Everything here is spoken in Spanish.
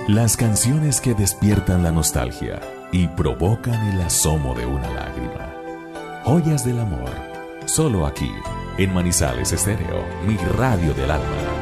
Las canciones que despiertan la nostalgia y provocan el asomo de una lágrima. Joyas del amor, solo aquí, en Manizales Estéreo, mi radio del alma.